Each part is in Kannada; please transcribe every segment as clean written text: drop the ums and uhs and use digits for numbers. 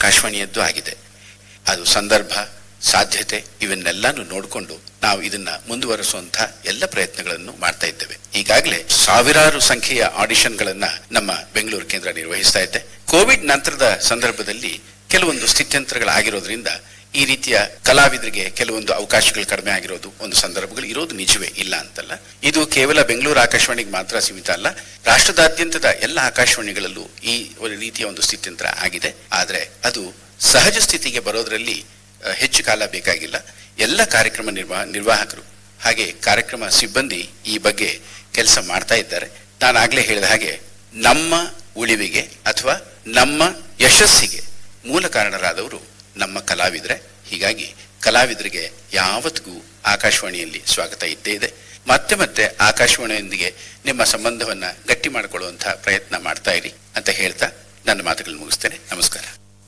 ಆಕಾಶವಾಣಿಯದ್ದು ಆಗಿದೆ. ಅದು ಸಂದರ್ಭ, ಸಾಧ್ಯತೆ ಇವನ್ನೆಲ್ಲಾನು ನೋಡಿಕೊಂಡು ನಾವು ಇದನ್ನ ಮುಂದುವರಿಸುವಂತಹ ಎಲ್ಲ ಪ್ರಯತ್ನಗಳನ್ನು ಮಾಡ್ತಾ ಇದ್ದೇವೆ. ಈಗಾಗಲೇ ಸಾವಿರಾರು ಸಂಖ್ಯೆಯ ಆಡಿಷನ್ಗಳನ್ನ ನಮ್ಮ ಬೆಂಗಳೂರು ಕೇಂದ್ರ ನಿರ್ವಹಿಸ್ತಾ ಇದೆ. ಕೋವಿಡ್ ನಂತರದ ಸಂದರ್ಭದಲ್ಲಿ ಕೆಲವೊಂದು ಸ್ಥಿತ್ಯಂತರಗಳಾಗಿರೋದ್ರಿಂದ ಈ ರೀತಿಯ ಕಲಾವಿದರಿಗೆ ಕೆಲವೊಂದು ಅವಕಾಶಗಳು ಕಡಿಮೆ ಆಗಿರೋದು ಒಂದು ಸಂದರ್ಭಗಳು ಇರೋದು ನಿಜವೇ, ಇಲ್ಲ ಅಂತಲ್ಲ. ಇದು ಕೇವಲ ಬೆಂಗಳೂರು ಆಕಾಶವಾಣಿಗೆ ಮಾತ್ರ ಸೀಮಿತ ಅಲ್ಲ, ರಾಷ್ಟ್ರದಾದ್ಯಂತದ ಎಲ್ಲ ಆಕಾಶವಾಣಿಗಳಲ್ಲೂ ಈ ರೀತಿಯ ಒಂದು ಸ್ಥಿತ್ಯಂತರ ಆಗಿದೆ. ಆದರೆ ಅದು ಸಹಜ ಸ್ಥಿತಿಗೆ ಬರೋದ್ರಲ್ಲಿ ಹೆಚ್ಚು ಕಾಲ ಬೇಕಾಗಿಲ್ಲ. ಎಲ್ಲ ಕಾರ್ಯಕ್ರಮ ನಿರ್ವಾಹಕರು ಹಾಗೆ ಕಾರ್ಯಕ್ರಮ ಸಿಬ್ಬಂದಿ ಈ ಬಗ್ಗೆ ಕೆಲಸ ಮಾಡ್ತಾ ಇದ್ದಾರೆ. ನಾನು ಆಗ್ಲೇ ಹೇಳಿದ ಹಾಗೆ ನಮ್ಮ ಉಳಿವಿಗೆ ಅಥವಾ ನಮ್ಮ ಯಶಸ್ಸಿಗೆ ಮೂಲ ಕಾರಣರಾದವರು ನಮ್ಮ ಕಲಾವಿದರೇ. ಹೀಗಾಗಿ ಕಲಾವಿದರಿಗೆ ಯಾವತ್ತಿಗೂ ಆಕಾಶವಾಣಿಯಲ್ಲಿ ಸ್ವಾಗತ ಇದ್ದೇ ಇದೆ. ಮತ್ತೆ ಮತ್ತೆ ಆಕಾಶವಾಣಿಯೊಂದಿಗೆ ನಿಮ್ಮ ಸಂಬಂಧವನ್ನ ಗಟ್ಟಿ ಮಾಡಿಕೊಳ್ಳುವಂತಹ ಪ್ರಯತ್ನ ಮಾಡ್ತಾ ಇರಿ ಅಂತ ಹೇಳ್ತಾ ನನ್ನ ಮಾತುಗಳನ್ನು ಮುಗಿಸ್ತೇನೆ. ನಮಸ್ಕಾರ.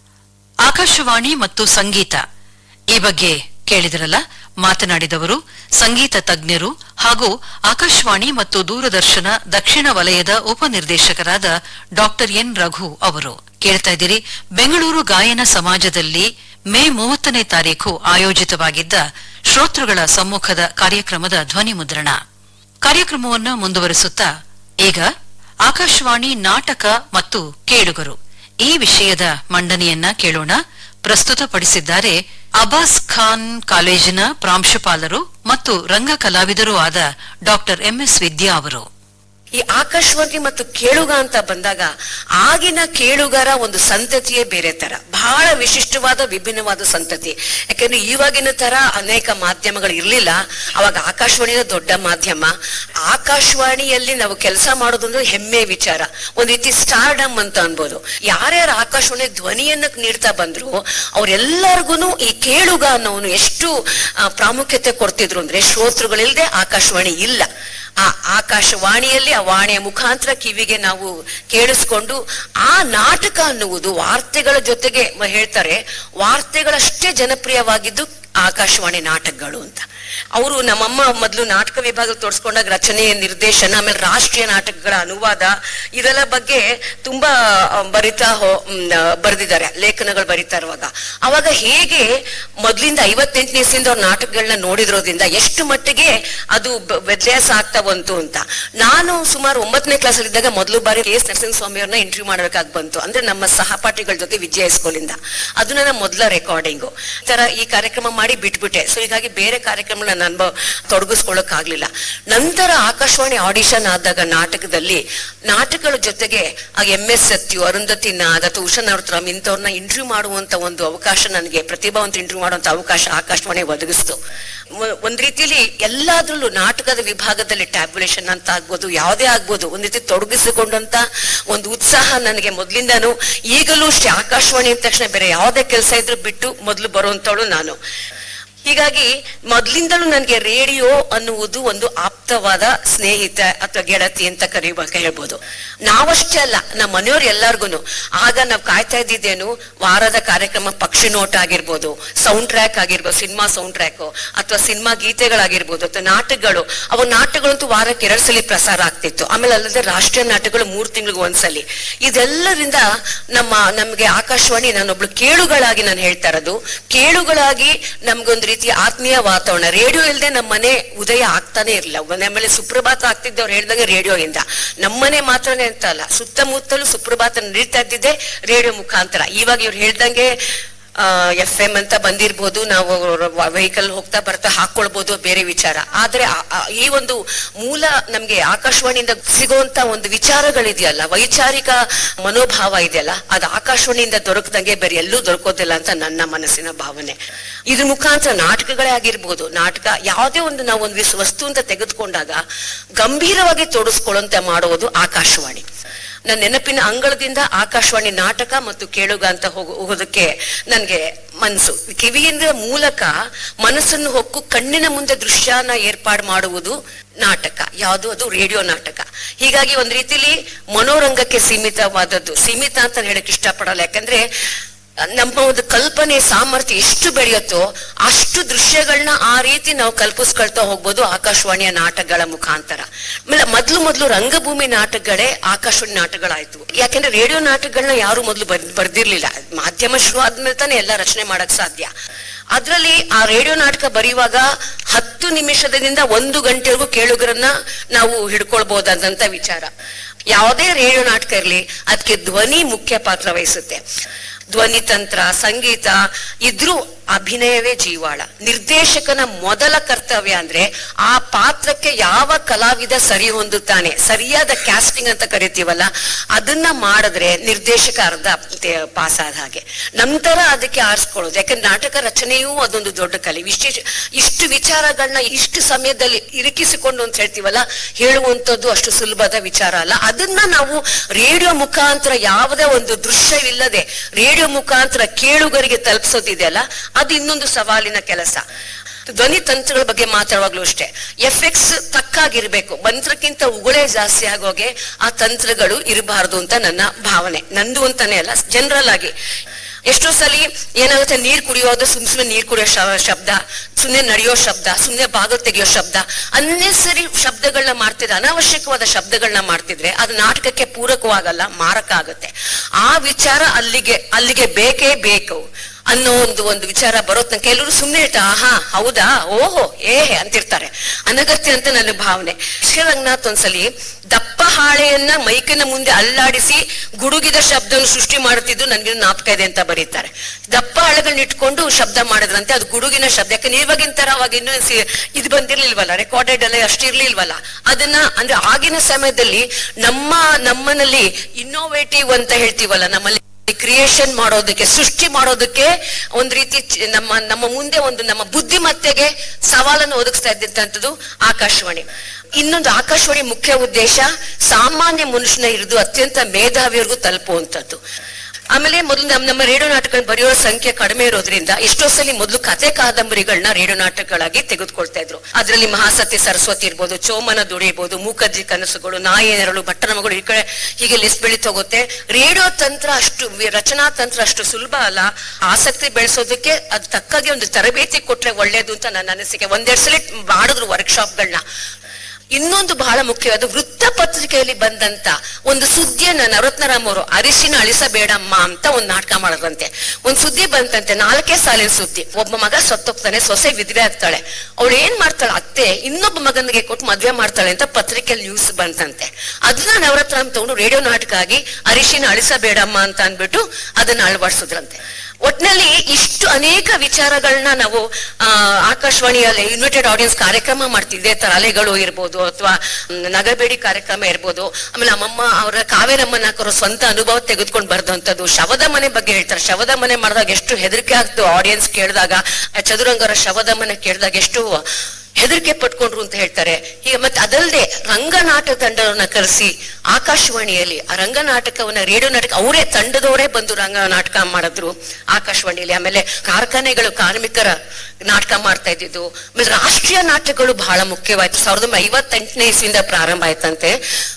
ಆಕಾಶವಾಣಿ ಮತ್ತು ಸಂಗೀತ ಈ ಬಗ್ಗೆ ಕೇಳಿದರಲ್ಲ, ಮಾತನಾಡಿದವರು ಸಂಗೀತ ತಜ್ಞರು ಹಾಗೂ ಆಕಾಶವಾಣಿ ಮತ್ತು ದೂರದರ್ಶನ ದಕ್ಷಿಣ ವಲಯದ ಉಪನಿರ್ದೇಶಕರಾದ ಡಾ ಎನ್ ರಘು ಅವರು. ಕೇಳ್ತಾ ಇದ್ದೀರಿ ಬೆಂಗಳೂರು ಗಾಯನ ಸಮಾಜದಲ್ಲಿ ಮೇ 30ನೇ ತಾರೀಖು ಆಯೋಜಿತವಾಗಿದ್ದ ಶ್ರೋತೃಗಳ ಸಮ್ಮುಖದ ಕಾರ್ಯಕ್ರಮದ ಧ್ವನಿ ಮುದ್ರಣ. ಕಾರ್ಯಕ್ರಮವನ್ನು ಮುಂದುವರಿಸುತ್ತಾ ಈಗ ಆಕಾಶವಾಣಿ ನಾಟಕ ಮತ್ತು ಕೇಳುಗರು ಈ ವಿಷಯದ ಮಂಡನೆಯನ್ನ ಕೇಳೋಣ. ಪ್ರಸ್ತುತಪಡಿಸಿದ್ದಾರೆ ಅಬ್ಬಾಸ್ ಖಾನ್ ಕಾಲೇಜಿನ ಪ್ರಾಂಶುಪಾಲರು ಮತ್ತು ರಂಗ ಕಲಾವಿದರೂ ಆದ ಡಾ ಎಂಎಸ್ ವಿದ್ಯಾ ಅವರು. ಈ ಆಕಾಶವಾಣಿ ಮತ್ತು ಕೇಳುಗ ಅಂತ ಬಂದಾಗ ಆಗಿನ ಕೇಳುಗರ ಒಂದು ಸಂತತಿಯೇ ಬೇರೆ ತರ, ಬಹಳ ವಿಶಿಷ್ಟವಾದ ವಿಭಿನ್ನವಾದ ಸಂತತಿ. ಯಾಕಂದ್ರೆ ಇವಾಗಿನ ತರ ಅನೇಕ ಮಾಧ್ಯಮಗಳು ಇರ್ಲಿಲ್ಲ. ಅವಾಗ ಆಕಾಶವಾಣಿಯ ದೊಡ್ಡ ಮಾಧ್ಯಮ. ಆಕಾಶವಾಣಿಯಲ್ಲಿ ನಾವು ಕೆಲಸ ಮಾಡೋದಂದ್ರೆ ಹೆಮ್ಮೆ ವಿಚಾರ, ಒಂದ್ ರೀತಿ ಸ್ಟಾರ್ಡಮ್ ಅಂತ ಅನ್ಬೋದು. ಯಾರ್ಯಾರು ಆಕಾಶವಾಣಿ ಧ್ವನಿಯನ್ನ ನೀಡ್ತಾ ಬಂದ್ರು ಅವ್ರೆಲ್ಲರಿಗೂ ಈ ಕೇಳುಗ ಅನ್ನೋನು ಎಷ್ಟು ಪ್ರಾಮುಖ್ಯತೆ ಕೊಡ್ತಿದ್ರು ಅಂದ್ರೆ, ಶ್ರೋತೃಗಳಿಲ್ದೆ ಆಕಾಶವಾಣಿ ಇಲ್ಲ. ಆ ಆಕಾಶವಾಣಿಯಲ್ಲಿ ಆ ವಾಣಿಯ ಮುಖಾಂತರ ಕಿವಿಗೆ ನಾವು ಕೇಳಿಸ್ಕೊಂಡು ಆ ನಾಟಕ ಅನ್ನುವುದು ವಾರ್ತೆಗಳ ಜೊತೆಗೆ ಹೇಳ್ತಾರೆ, ವಾರ್ತೆಗಳಷ್ಟೇ ಜನಪ್ರಿಯವಾಗಿದ್ದು ಆಕಾಶವಾಣಿ ನಾಟಕಗಳು ಅಂತ. ಅವರು ನಮ್ಮಮ್ಮ ಮೊದಲು ನಾಟಕ ವಿಭಾಗ ತೋರಿಸ್ಕೊಂಡಾಗ ರಚನೆ, ನಿರ್ದೇಶನ, ಆಮೇಲೆ ರಾಷ್ಟ್ರೀಯ ನಾಟಕಗಳ ಅನುವಾದ ಇದೆಲ್ಲ ಬಗ್ಗೆ ತುಂಬಾ ಬರೆದಿದ್ದಾರೆ, ಲೇಖನಗಳು ಬರೀತಾ ಇರುವಾಗ. ಅವಾಗ ಹೇಗೆ ಮೊದ್ಲಿಂದ 58ನೇ ಇಸ್ವಿಯಿಂದ ಅವ್ರ ನಾಟಕಗಳನ್ನ ನೋಡಿದ್ರೋದ್ರಿಂದ ಎಷ್ಟು ಮಟ್ಟಿಗೆ ಅದು ವ್ಯತ್ಯಾಸ ಆಗ್ತಾ ಬಂತು ಅಂತ. ನಾನು ಸುಮಾರು 9ನೇ ಕ್ಲಾಸಲ್ಲಿ ಇದ್ದಾಗ ಮೊದಲು ಬಾರಿ ಕೆ ಎಸ್ ನರಸಿಂಹಸ್ವಾಮಿ ಅವ್ರನ್ನ ಇಂಟರ್ವ್ಯೂ ಮಾಡ್ಬೇಕಾಗಿ ಬಂತು. ಅಂದ್ರೆ ನಮ್ಮ ಸಹಪಾಠಿಗಳ ಜೊತೆ ವಿಜಯ ಹೈಸ್ಕೂಲಿಂದ. ಅದು ನನ್ನ ಮೊದಲ ರೆಕಾರ್ಡಿಂಗು. ಈ ತರ ಈ ಕಾರ್ಯಕ್ರಮ ಮಾಡಿ ಬಿಟ್ಬಿಟ್ಟೆ. ಸೊ ಹೀಗಾಗಿ ಬೇರೆ ಕಾರ್ಯಕ್ರಮ ನಾನು ತೊಡಗಿಸ್ಕೊಳ್ಳಕ್ ಆಗ್ಲಿಲ್ಲ. ನಂತರ ಆಕಾಶವಾಣಿ ಆಡಿಷನ್ ಆದಾಗ ನಾಟಕಗಳ ಜೊತೆಗೆ MS ಸತ್ಯು, ಅರುಂಧತಿ ನಾಗ್ ಅಥವಾ ಉಷಾ ನವರತ್ನಂ ಇಂಥವ್ರನ್ನ ಇಂಟರ್ವ್ಯೂ ಮಾಡುವಂತ ಒಂದು ಅವಕಾಶ, ನನಗೆ ಪ್ರತಿಭಾವಂತ ಇಂಟರ್ವ್ಯೂ ಮಾಡುವಂತ ಅವಕಾಶ ಆಕಾಶವಾಣಿ ಒದಗಿಸ್ತು. ಒಂದ್ ರೀತಿಯಲ್ಲಿ ಎಲ್ಲಾದ್ರಲ್ಲೂ ನಾಟಕದ ವಿಭಾಗದಲ್ಲಿ ಟ್ಯಾಬ್ಯುಲೇಷನ್ ಅಂತ ಆಗ್ಬೋದು, ಯಾವುದೇ ಆಗ್ಬೋದು, ಒಂದ್ ರೀತಿ ತೊಡಗಿಸಿಕೊಂಡಂತ ಒಂದು ಉತ್ಸಾಹ ನನಗೆ ಮೊದ್ಲಿಂದಾನು. ಈಗಲೂ ಅಷ್ಟೇ ಆಕಾಶವಾಣಿ ಅಂದ ತಕ್ಷಣ ಬೇರೆ ಯಾವುದೇ ಕೆಲಸ ಇದ್ರೂ ಬಿಟ್ಟು ಮೊದ್ಲು ಬರುವಂತವಳು ನಾನು. ಹೀಗಾಗಿ ಮೊದ್ಲಿಂದಲೂ ನನಗೆ ರೇಡಿಯೋ ಅನ್ನುವುದು ಒಂದು ಆಪ್ತವಾದ ಸ್ನೇಹಿತ ಅಥವಾ ಗೆಳತಿ ಅಂತ ಹೇಳ್ಬೋದು. ನಾವಷ್ಟೇ ಅಲ್ಲ, ನಮ್ಮ ಮನೆಯವ್ರು ಎಲ್ಲಾರ್ಗುನು. ಆಗ ನಾವು ಕಾಯ್ತಾ ಇದ್ದಿದ್ದೇನು, ವಾರದ ಕಾರ್ಯಕ್ರಮ ಪಕ್ಷಿ ನೋಟ ಆಗಿರ್ಬೋದು, ಸೌಂಡ್ ಟ್ರ್ಯಾಕ್ ಆಗಿರ್ಬೋದು, ಸಿನಿಮಾ ಸೌಂಡ್ ಟ್ರ್ಯಾಕ್ ಅಥವಾ ಸಿನಿಮಾ ಗೀತೆಗಳಾಗಿರ್ಬೋದು ಅಥವಾ ನಾಟಕಗಳು. ಅವು ನಾಟಕಗಳಂತೂ ವಾರಕ್ಕೆ 2 ಸಲ ಪ್ರಸಾರ ಆಗ್ತಿತ್ತು. ಆಮೇಲೆ ಅಲ್ಲದೆ ರಾಷ್ಟ್ರೀಯ ನಾಟಕಗಳು 3 ತಿಂಗಳಿಗೆ 1 ಸಲ. ಇದೆಲ್ಲರಿಂದ ನಮ್ಗೆ ಆಕಾಶವಾಣಿ, ನಾನೊಬ್ಳು ಕೇಳುಗಳಾಗಿ ನಾನು ಹೇಳ್ತಾ ಇರೋದು, ಕೇಳುಗಳಾಗಿ ನಮ್ಗೊಂದು ರೀತಿಯ ಆತ್ಮೀಯ ವಾತಾವರಣ. ರೇಡಿಯೋ ಇಲ್ಲದೆ ನಮ್ಮ ಮನೆ ಉದಯ ಆಗ್ತಾನೆ ಇರಲಿಲ್ಲ. ಮನೆ ಸುಪ್ರಭಾತ ಆಗ್ತಿದ್ದವ್ರು ಹೇಳ್ದಂಗೆ ರೇಡಿಯೋ ಇಂದ. ನಮ್ಮನೆ ಮಾತ್ರನೇ ಅಂತ ಅಲ್ಲ, ಸುತ್ತಮುತ್ತಲೂ ಸುಪ್ರಭಾತ ನಡೀತಾ ಇದ್ದಿದ್ದೆ ರೇಡಿಯೋ ಮುಖಾಂತರ. ಇವಾಗ ಇವ್ರು ಹೇಳ್ದಂಗೆ FM ಅಂತ ಬಂದಿರ್ಬೋದು, ನಾವು ವೆಹಿಕಲ್ ಹೋಗ್ತಾ ಬರ್ತಾ ಹಾಕೊಳ್ಬಹುದು, ಬೇರೆ ವಿಚಾರ. ಆದ್ರೆ ಈ ಒಂದು ಮೂಲ ನಮ್ಗೆ ಆಕಾಶವಾಣಿಯಿಂದ ಸಿಗುವಂತ ಒಂದು ವಿಚಾರಗಳಿದೆಯಲ್ಲ, ವೈಚಾರಿಕ ಮನೋಭಾವ ಇದೆಯಲ್ಲ, ಅದು ಆಕಾಶವಾಣಿಯಿಂದ ದೊರಕದಂಗೆ ಬೇರೆ ಎಲ್ಲೂ ದೊರಕೋದಿಲ್ಲ ಅಂತ ನನ್ನ ಮನಸ್ಸಿನ ಭಾವನೆ. ಇದ್ರ ಮುಖಾಂತರ ನಾಟಕಗಳೇ ಆಗಿರ್ಬೋದು, ನಾಟಕ ಯಾವುದೇ ಒಂದು ನಾವು ಒಂದು ವಸ್ತು ಅಂತ ತೆಗೆದುಕೊಂಡಾಗ ಗಂಭೀರವಾಗಿ ತೋಡಿಸ್ಕೊಳ್ಳುವಂತೆ ಮಾಡುವುದು ಆಕಾಶವಾಣಿ. ನನ್ನ ನೆನಪಿನ ಅಂಗಳದಿಂದ ಆಕಾಶವಾಣಿ ನಾಟಕ ಮತ್ತು ಕೇಳುಗ ಅಂತ ಹೋಗೋದಕ್ಕೆ ನನ್ಗೆ ಮನಸ್ಸು. ಕಿವಿಯಿಂದ ಮೂಲಕ ಮನಸ್ಸನ್ನು ಹೊಕ್ಕು ಕಣ್ಣಿನ ಮುಂದೆ ದೃಶ್ಯನ ಏರ್ಪಾಡು ಮಾಡುವುದು ನಾಟಕ. ಯಾವುದು? ಅದು ರೇಡಿಯೋ ನಾಟಕ. ಹೀಗಾಗಿ ಒಂದ್ ರೀತಿಲಿ ಮನೋರಂಗಕ್ಕೆ ಸೀಮಿತವಾದದ್ದು. ಸೀಮಿತ ಅಂತ ಹೇಳಕ್ ಇಷ್ಟಪಡಲ್ಲ, ಯಾಕಂದ್ರೆ ನಮ್ಮ ಒಂದು ಕಲ್ಪನೆ ಸಾಮರ್ಥ್ಯ ಎಷ್ಟು ಬೆಳೆಯುತ್ತೋ ಅಷ್ಟು ದೃಶ್ಯಗಳನ್ನ ಆ ರೀತಿ ನಾವು ಕಲ್ಪಿಸ್ಕೊಳ್ತಾ ಹೋಗ್ಬೋದು ಆಕಾಶವಾಣಿಯ ನಾಟಕಗಳ ಮುಖಾಂತರ. ಆಮೇಲೆ ಮೊದ್ಲು ರಂಗಭೂಮಿ ನಾಟಕಗಳೇ ಆಕಾಶವಾಣಿ ನಾಟಕಗಳಾಯ್ತು. ಯಾಕೆಂದ್ರೆ ರೇಡಿಯೋ ನಾಟಕಗಳನ್ನ ಯಾರು ಮೊದ್ಲು ಬರ್ದಿರ್ಲಿಲ್ಲ. ಮಾಧ್ಯಮ ಶುರು ಆದ್ಮೇಲೆ ತಾನೇ ಎಲ್ಲ ರಚನೆ ಮಾಡಕ್ ಸಾಧ್ಯ. ಅದ್ರಲ್ಲಿ ಆ ರೇಡಿಯೋ ನಾಟಕ ಬರೆಯುವಾಗ 10 ನಿಮಿಷದಿಂದ 1 ಗಂಟೆವರೆಗೂ ಕೇಳುಗರನ್ನ ನಾವು ಹಿಡ್ಕೊಳ್ಬಹುದಾದಂತ ವಿಚಾರ. ಯಾವುದೇ ರೇಡಿಯೋ ನಾಟಕ ಇರ್ಲಿ ಅದಕ್ಕೆ ಧ್ವನಿ ಮುಖ್ಯ ಪಾತ್ರ ವಹಿಸುತ್ತೆ. ಧ್ವನಿ ತಂತ್ರ, ಸಂಗೀತ ಇದ್ರೂ ಅಭಿನಯವೇ ಜೀವಾಳ. ನಿರ್ದೇಶಕನ ಮೊದಲ ಕರ್ತವ್ಯ ಅಂದ್ರೆ ಆ ಪಾತ್ರಕ್ಕೆ ಯಾವ ಕಲಾವಿದ ಸರಿ ಹೊಂದುತ್ತಾನೆ, ಸರಿಯಾದ ಕ್ಯಾಸ್ಟಿಂಗ್ ಅಂತ ಕರಿತೀವಲ್ಲ, ಅದನ್ನ ಮಾಡಿದ್ರೆ ನಿರ್ದೇಶಕ ಅರ್ಧ ಪಾಸ್ ಆದ ಹಾಗೆ. ನಂತರ ಅದಕ್ಕೆ ಆರಿಸ್ಕೊಳ್ಳೋದು. ಯಾಕಂದ್ರೆ ನಾಟಕ ರಚನೆಯೂ ಅದೊಂದು ದೊಡ್ಡ ಕಲೆ. ಇಷ್ಟು ವಿಚಾರಗಳನ್ನ ಇಷ್ಟು ಸಮಯದಲ್ಲಿ ಇರಿಕಿಸಿಕೊಂಡು ಅಂತ ಹೇಳ್ತೀವಲ್ಲ, ಹೇಳುವಂಥದ್ದು ಅಷ್ಟು ಸುಲಭದ ವಿಚಾರ ಅಲ್ಲ. ಅದನ್ನ ನಾವು ರೇಡಿಯೋ ಮುಖಾಂತರ ಯಾವುದೇ ಒಂದು ದೃಶ್ಯವಿಲ್ಲದೆ ರೇಡಿಯೋ ಮುಖಾಂತರ ಕೇಳುಗರಿಗೆ ತಲುಪಿಸೋದಿದೆಯಲ್ಲ, ಅದು ಇನ್ನೊಂದು ಸವಾಲಿನ ಕೆಲಸ. ಧ್ವನಿ ತಂತ್ರಗಳ ಬಗ್ಗೆ ಮಾತಾಡುವಾಗ್ಲೂ ಅಷ್ಟೇ, ಎಫೆಕ್ಟ್ಸ್ ತಕ್ಕಾಗಿರ್ಬೇಕು. ಮಂತ್ರಕ್ಕಿಂತ ಉಗುಳೇ ಜಾಸ್ತಿ ಆಗೋಗೆ ಆ ತಂತ್ರಗಳು ಇರಬಾರ್ದು ಅಂತ ನನ್ನ ಭಾವನೆ. ನಂದು ಅಂತಾನೆ ಅಲ್ಲ, ಜನರಲ್ ಆಗಿ. ಎಷ್ಟೋ ಸಲಿ ಏನಾಗುತ್ತೆ, ನೀರ್ ಕುಡಿಯೋದು ಸುಮ್ನೆ ನೀರ್ ಕುಡಿಯೋ ಶಬ್ದ, ಸುಮ್ನೆ ನಡೆಯೋ ಶಬ್ದ, ಸುಮ್ನೆ ಬಾಗಿಲು ತೆಗೆಯೋ ಶಬ್ದ, ಅನ್ನೆಸರಿ ಶಬ್ದಗಳನ್ನ ಮಾಡ್ತಿದ್ರೆ, ಅನಾವಶ್ಯಕವಾದ ಶಬ್ದಗಳನ್ನ ಮಾಡ್ತಿದ್ರೆ ಅದು ನಾಟಕಕ್ಕೆ ಪೂರಕವಾಗಲ್ಲ, ಮಾರಕ ಆಗುತ್ತೆ. ಆ ವಿಚಾರ ಅಲ್ಲಿಗೆ ಬೇಕೇ ಬೇಕು ಅನ್ನೋ ಒಂದು ವಿಚಾರ ಬರೋತ್. ಕೆಲವರು ಸುಮ್ನೆ ಹೇಳ್ತಾರೆ, ಆಹಾ ಹೌದಾ, ಓಹೋ ಅಂತಿರ್ತಾರೆ. ಅನಗತ್ಯ ಅಂತ ನನ್ನ ಭಾವನೆ. ಶ್ರೀರಂಗನಾಥ್ ಒಂದ್ಸಲಿ ದಪ್ಪ ಹಾಳೆಯನ್ನ ಮೈಕಿನ ಮುಂದೆ ಅಲ್ಲಾಡಿಸಿ ಗುಡುಗಿದ ಶಬ್ದವನ್ನು ಸೃಷ್ಟಿ ಮಾಡುತ್ತಿದ್ದು ನನ್ಗೆ ಜ್ಞಾಪಕ ಇದೆ ಅಂತ ಬರೀತಾರೆ. ದಪ್ಪ ಹಾಳೆಗಳನ್ನ ಇಟ್ಕೊಂಡು ಶಬ್ದ ಮಾಡಿದ್ರಂತೆ, ಅದು ಗುಡುಗಿನ ಶಬ್ದ. ಯಾಕಂದ್ರೆ ಇವಾಗಿನ ತರ ಅವಾಗ ಇನ್ನೂ ಇದು ಬಂದಿರ್ಲಿಲ್ವಲ್ಲ, ರೆಕಾರ್ಡೆಡ್ ಎಲ್ಲ ಅಷ್ಟಿರ್ಲಿಲ್ವಲ್ಲ. ಅದನ್ನ ಅಂದ್ರೆ ಆಗಿನ ಸಮಯದಲ್ಲಿ ನಮ್ಮನಲ್ಲಿ ಇನ್ನೋವೇಟಿವ್ ಅಂತ ಹೇಳ್ತೀವಲ್ಲ, ನಮ್ಮಲ್ಲಿ ಕ್ರಿಯೇಷನ್ ಮಾಡೋದಕ್ಕೆ, ಸೃಷ್ಟಿ ಮಾಡೋದಕ್ಕೆ ಒಂದ್ ರೀತಿ ನಮ್ಮ ಮುಂದೆ ನಮ್ಮ ಬುದ್ಧಿಮತ್ತೆಗೆ ಸವಾಲನ್ನು ಒದಗಿಸ್ತಾ ಇದ್ದಂಥದ್ದು ಆಕಾಶವಾಣಿ. ಇನ್ನೊಂದು ಆಕಾಶವಾಣಿ ಮುಖ್ಯ ಉದ್ದೇಶ ಸಾಮಾನ್ಯ ಮನುಷ್ಯನ ಹಿಡಿದು ಅತ್ಯಂತ ಮೇಧಾವಿಯವರೆಗೂ ತಲುಪುವಂಥದ್ದು. ಆಮೇಲೆ ಮೊದಲು ನಮ್ಮ ರೇಡಿಯೋ ನಾಟಕಗಳನ್ನ ಬರೆಯೋ ಸಂಖ್ಯೆ ಕಡಿಮೆ ಇರೋದ್ರಿಂದ ಎಷ್ಟೋ ಸಲ ಮೊದಲು ಕಥೆ ಕಾದಂಬರಿಗಳನ್ನ ರೇಡಿಯೋ ನಾಟಕಗಳಾಗಿ ತೆಗೆದುಕೊಳ್ತಾ ಇದ್ರು. ಅದರಲ್ಲಿ ಮಹಾಸತಿ ಸರಸ್ವತಿ ಇರ್ಬೋದು, ಚೋಮನ ದುಡಿ ಇರ್ಬೋದು, ಮೂಕಜ್ಜಿ ಕನಸುಗಳು, ನಾಯಿ ನೆರಳು, ಭಟ್ಟನ ಮಗಳು, ಈ ಕಡೆ ಹೀಗೆ ಲಿಸ್ಟ್ ಬೆಳೀತಾ ಹೋಗುತ್ತೆ. ರೇಡಿಯೋ ತಂತ್ರ ಅಷ್ಟು, ರಚನಾ ತಂತ್ರ ಅಷ್ಟು ಸುಲಭ ಅಲ್ಲ. ಆಸಕ್ತಿ ಬೆಳೆಸೋದಕ್ಕೆ ಅದು ತಕ್ಕಾಗಿ ಒಂದು ತರಬೇತಿ ಕೊಟ್ರೆ ಒಳ್ಳೇದು ಅಂತ ನನ್ನ ಅನಿಸಿಕೆ. 1-2 ಸಲ ಮಾಡಿದ್ರು ವರ್ಕ್ಶಾಪ್ಗಳನ್ನ. ಇನ್ನೊಂದು ಬಹಳ ಮುಖ್ಯವಾದ ವೃತ್ತಪತ್ರಿಕೆಯಲ್ಲಿ ಬಂದಂತ ಒಂದು ಸುದ್ದಿಯನ್ನ ನವರತ್ನರಾಮ್ ಅವರು ಅರಿಶಿನ ಅಳಿಸಬೇಡಮ್ಮ ಅಂತ ಒಂದು ನಾಟಕ ಮಾಡಿದ್ರಂತೆ. ಒಂದ್ ಸುದ್ದಿ ಬಂತಂತೆ, 4ನೇ ಸಾಲಿನ ಸುದ್ದಿ. ಒಬ್ಬ ಮಗ ಸತ್ತೋಗ್ತಾನೆ, ಸೊಸೆ ವಿಧವೆ ಆಗ್ತಾಳೆ. ಅವಳು ಏನ್ ಮಾಡ್ತಾಳೆ, ಅತ್ತೆ ಇನ್ನೊಬ್ಬ ಮಗನಿಗೆ ಕೊಟ್ಟು ಮದ್ವೆ ಮಾಡ್ತಾಳೆ ಅಂತ ಪತ್ರಿಕೆಯಲ್ಲಿ ನ್ಯೂಸ್ ಬಂತಂತೆ. ಅದನ್ನ ನವರತ್ನರಾಮ್ ತಗೊಂಡು ರೇಡಿಯೋ ನಾಟಕ ಆಗಿ ಅರಿಶಿನ ಅಳಿಸಬೇಡಮ್ಮ ಅಂತ ಅಂದ್ಬಿಟ್ಟು ಅದನ್ನ ಅಳವಡಿಸಿದ್ರಂತೆ. ಒಟ್ನಲ್ಲಿ ಇಷ್ಟು ಅನೇಕ ವಿಚಾರಗಳನ್ನ ನಾವು ಆಕಾಶವಾಣಿಯಲ್ಲಿ ಇನ್ವಿಟೆಡ್ ಆಡಿಯನ್ಸ್ ಕಾರ್ಯಕ್ರಮ ಮಾಡ್ತಿದ್ದೆ. ಅಲೆಗಳು ಇರ್ಬೋದು, ಅಥವಾ ನಗಬೇಡಿ ಕಾರ್ಯಕ್ರಮ ಇರ್ಬೋದು. ಆಮೇಲೆ ನಮ್ಮಮ್ಮ ಅವರ ಕಾವೇರಮ್ಮನ ಹಾಕೋರು ಸ್ವಂತ ಅನುಭವ ತೆಗೆದುಕೊಂಡು ಬರ್ದಂಥದ್ದು. ಶವದ ಮನೆ ಬಗ್ಗೆ ಹೇಳ್ತಾರೆ. ಶವದ ಮನೆ ಮಾಡಿದಾಗ ಎಷ್ಟು ಹೆದರಿಕೆ ಆಗ್ತು ಆಡಿಯನ್ಸ್ ಕೇಳಿದಾಗ, ಚದುರಂಗರ ಶವದ ಮನೆ ಕೇಳಿದಾಗ ಎಷ್ಟು ಹೆದರಿಕೆ ಪಟ್ಕೊಂಡ್ರು ಅಂತ ಹೇಳ್ತಾರೆ. ಈಗ ಮತ್ತೆ ಅದಲ್ಲದೆ ರಂಗನಾಟಕ ತಂಡವನ್ನ ಕರೆಸಿ ಆಕಾಶವಾಣಿಯಲ್ಲಿ ಆ ರಂಗನಾಟಕವನ್ನ, ರೇಡಿಯೋ ನಾಟಕ ಅವರೇ ತಂಡದವರೇ ಬಂದು ರಂಗನಾಟಕ ಮಾಡಿದ್ರು ಆಕಾಶವಾಣಿಯಲ್ಲಿ. ಆಮೇಲೆ ಕಾರ್ಖಾನೆಗಳು ಕಾರ್ಮಿಕರ ನಾಟಕ ಮಾಡ್ತಾ ಇದ್ದಿದ್ದು. ಆಮೇಲೆ ರಾಷ್ಟ್ರೀಯ ನಾಟಕಗಳು ಬಹಳ ಮುಖ್ಯವಾಯ್ತು. 1958ನೇ ಇಸ್ವಿಯಿಂದ ಪ್ರಾರಂಭ ಆಯ್ತಂತೆ.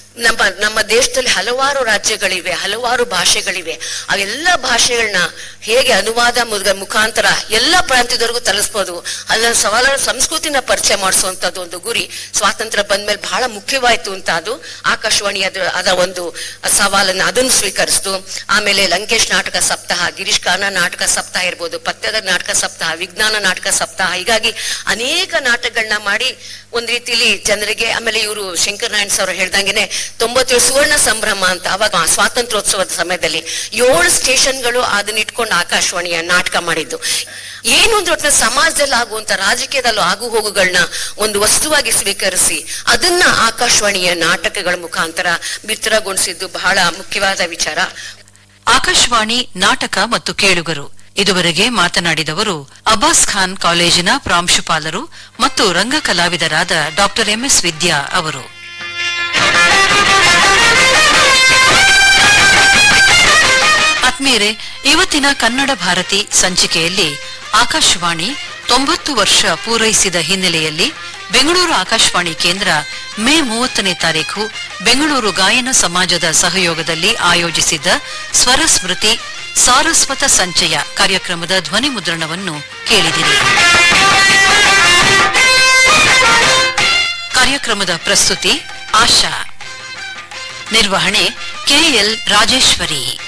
ನಮ್ಮ ದೇಶದಲ್ಲಿ ಹಲವಾರು ರಾಜ್ಯಗಳಿವೆ, ಹಲವಾರು ಭಾಷೆಗಳಿವೆ. ಅವೆಲ್ಲ ಭಾಷೆಗಳನ್ನ ಹೇಗೆ ಅನುವಾದ ಮುಖಾಂತರ ಎಲ್ಲ ಪ್ರಾಂತ್ಯದವರೆಗೂ ತಲುಸ್ಬೋದು, ಅಲ್ಲ ಸವಾಲಾದ ಸಂಸ್ಕೃತಿನ ಪರಿಚಯ ಮಾಡಿಸುವಂತದ್ದು ಒಂದು ಗುರಿ ಸ್ವಾತಂತ್ರ್ಯ ಬಂದ್ಮೇಲೆ ಬಹಳ ಮುಖ್ಯವಾಯ್ತು ಅಂತ ಅದು ಆಕಾಶವಾಣಿ ಅದ ಒಂದು ಸವಾಲನ್ನ ಅದನ್ನು ಸ್ವೀಕರಿಸಿತು. ಆಮೇಲೆ ಲಂಕೇಶ್ ನಾಟಕ ಸಪ್ತಾಹ, ಗಿರೀಶ್ ಕಾರ್ನಾಡ್ ನಾಟಕ ಸಪ್ತಾಹ ಇರ್ಬೋದು, ಪತ್ಯದ ನಾಟಕ ಸಪ್ತಾಹ, ವಿಜ್ಞಾನ ನಾಟಕ ಸಪ್ತಾಹ, ಹೀಗಾಗಿ ಅನೇಕ ನಾಟಕಗಳನ್ನ ಮಾಡಿ ಒಂದ್ ರೀತಿಲಿ ಜನರಿಗೆ. ಆಮೇಲೆ ಇವರು ಶಂಕರ್ ನಾರಾಯಣ್ ಸರ್ ಹೇಳ್ದಂಗೆನೆ 97 ಸುವರ್ಣ ಸಂಭ್ರಮ ಅಂತ ಅವಾಗ ಸ್ವಾತಂತ್ರ್ಯೋತ್ಸವದ ಸಮಯದಲ್ಲಿ 7 ಸ್ಟೇಷನ್ಗಳು ಅದನ್ನ ಇಟ್ಕೊಂಡು ಆಕಾಶವಾಣಿಯ ನಾಟಕ ಮಾಡಿದ್ದು. ಏನು ಅಂದ್ರೆ ಸಮಾಜದಲ್ಲಿ ಆಗುವಂತ, ರಾಜಕೀಯದಲ್ಲೂ ಆಗು ಹೋಗುಗಳನ್ನ ಒಂದು ವಸ್ತುವಾಗಿ ಸ್ವೀಕರಿಸಿ ಅದನ್ನ ಆಕಾಶವಾಣಿಯ ನಾಟಕಗಳ ಮುಖಾಂತರ ಬಿತ್ತರಗೊಳಿಸಿದ್ದು ಬಹಳ ಮುಖ್ಯವಾದ ವಿಚಾರ. ಆಕಾಶವಾಣಿ ನಾಟಕ ಮತ್ತು ಕೇಳುಗರು. ಇದುವರೆಗೆ ಮಾತನಾಡಿದವರು ಅಬ್ಬಾಸ್ ಖಾನ್ ಕಾಲೇಜಿನ ಪ್ರಾಂಶುಪಾಲರು ಮತ್ತು ರಂಗ ಕಲಾವಿದರಾದ ಡಾ MS ವಿದ್ಯಾ ಅವರು. ಆತ್ಮೀಯರೇ, ಇವತ್ತಿನ ಕನ್ನಡ ಭಾರತಿ ಸಂಚಿಕೆಯಲ್ಲಿ ಆಕಾಶವಾಣಿ 90 ವರ್ಷ ಪೂರೈಸಿದ ಹಿನ್ನೆಲೆಯಲ್ಲಿ ಬೆಂಗಳೂರು ಆಕಾಶವಾಣಿ ಕೇಂದ್ರ ಮೇ 30ನೇ ತಾರೀಖು ಬೆಂಗಳೂರು ಗಾಯನ ಸಮಾಜದ ಸಹಯೋಗದಲ್ಲಿ ಆಯೋಜಿಸಿದ್ದ ಸ್ವರ ಸ್ಮೃತಿ ಸಾರಸ್ವತ ಸಂಚಯ ಕಾರ್ಯಕ್ರಮದ ಧ್ವನಿ ಮುದ್ರಣವನ್ನು ಕೇಳಿದಿರಿ. ಕಾರ್ಯಕ್ರಮದ ಪ್ರಸ್ತುತಿ ಆಶಾ. ನಿರ್ವಹಣೆ ಕೆಎಲ್ ರಾಜೇಶ್ವರಿ.